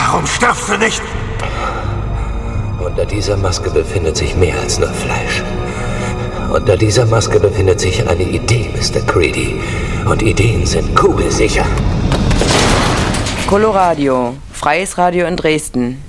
Warum stirbst du nicht? Unter dieser Maske befindet sich mehr als nur Fleisch. Unter dieser Maske befindet sich eine Idee, Mr. Creedy. Und Ideen sind kugelsicher. Coloradio, freies Radio in Dresden.